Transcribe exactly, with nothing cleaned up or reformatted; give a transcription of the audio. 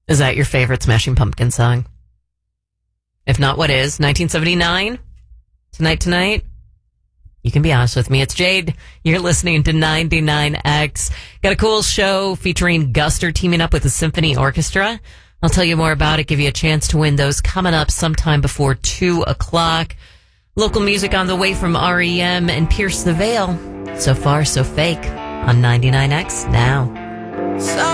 Is that your favorite Smashing Pumpkins song? If not, what is? nineteen seventy-nine? Tonight, Tonight? You can be honest with me. It's Jade. You're listening to ninety-nine X. Got a cool show featuring Guster teaming up with the Symphony Orchestra. I'll tell you more about it, give you a chance to win those coming up sometime before two o'clock. Local music on the way from R E M and Pierce the Veil. So Far, So Fake on ninety-nine X now. So